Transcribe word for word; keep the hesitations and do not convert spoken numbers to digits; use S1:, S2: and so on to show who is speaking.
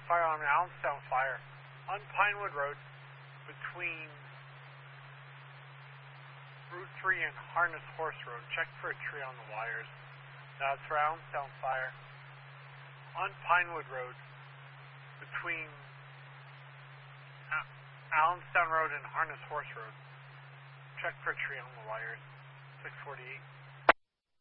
S1: Fire on Allenstown Fire. On Pinewood Road between Route three and Harness Horse Road. Check for a tree on the wires. That's for Allenstown Fire. On Pinewood Road between Allenstown Road and Harness Horse Road. Check for a tree on the wires. six forty-eight.